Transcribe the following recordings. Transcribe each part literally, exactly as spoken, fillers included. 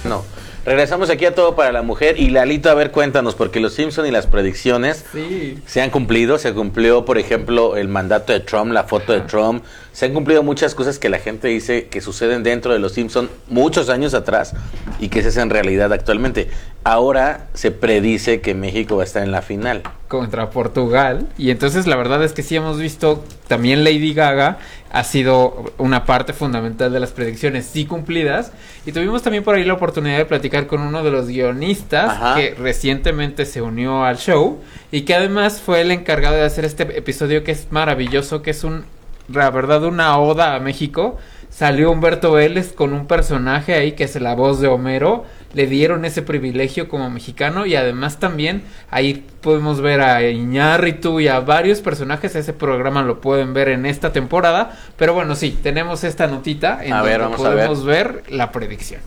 No. Regresamos aquí a Todo para la Mujer. Y Lalito, a ver, cuéntanos, porque los Simpson y las predicciones sí. se han cumplido. Se cumplió, por ejemplo, el mandato de Trump, la foto de Trump. Se han cumplido muchas cosas que la gente dice que suceden dentro de los Simpson muchos años atrás y que se hacen realidad actualmente. Ahora se predice que México va a estar en la final contra Portugal, y entonces la verdad es que sí hemos visto, también Lady Gaga ha sido una parte fundamental de las predicciones sí cumplidas, y tuvimos también por ahí la oportunidad de platicar con uno de los guionistas Ajá. que recientemente se unió al show y que además fue el encargado de hacer este episodio que es maravilloso, que es un, la verdad, una oda a México. Salió Humberto Vélez con un personaje ahí que es la voz de Homero. Le dieron ese privilegio como mexicano, y además también ahí podemos ver a Iñárritu y a varios personajes. Ese programa lo pueden ver en esta temporada. Pero bueno, sí, tenemos esta notita en a donde ver, vamos podemos a ver. ver la predicción.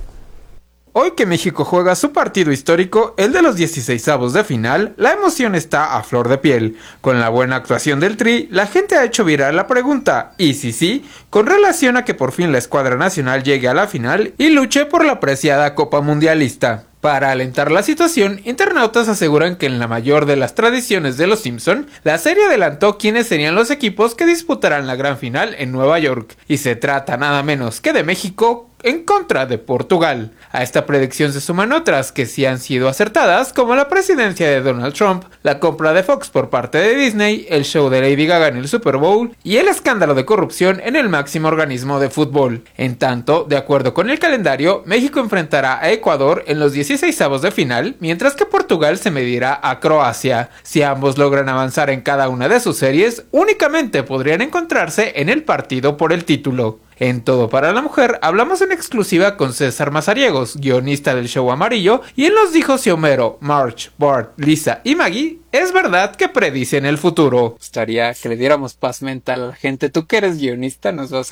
Hoy que México juega su partido histórico, el de los dieciseisavos de final, la emoción está a flor de piel. Con la buena actuación del Tri, la gente ha hecho viral la pregunta, y si sí, con relación a que por fin la escuadra nacional llegue a la final y luche por la preciada Copa Mundialista. Para alentar la situación, internautas aseguran que en la mayor de las tradiciones de los Simpson, la serie adelantó quiénes serían los equipos que disputarán la gran final en Nueva York, y se trata nada menos que de México en contra de Portugal. A esta predicción se suman otras que sí han sido acertadas, como la presidencia de Donald Trump, la compra de Fox por parte de Disney, el show de Lady Gaga en el Super Bowl y el escándalo de corrupción en el máximo organismo de fútbol. En tanto, de acuerdo con el calendario, México enfrentará a Ecuador en los dieciseisavos de final, mientras que Portugal se medirá a Croacia. Si ambos logran avanzar en cada una de sus series, únicamente podrían encontrarse en el partido por el título. En Todo para la Mujer hablamos en exclusiva con César Mazariegos, guionista del show amarillo, y él nos dijo si Homero, Marge, Bart, Lisa y Maggie es verdad que predicen el futuro. Gustaría que le diéramos paz mental a la gente. Tú que eres guionista nos vas